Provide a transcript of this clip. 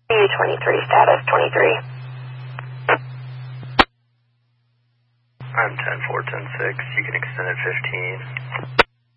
U-23, status 23. I'm 10-4, 10-6. You can extend at 15.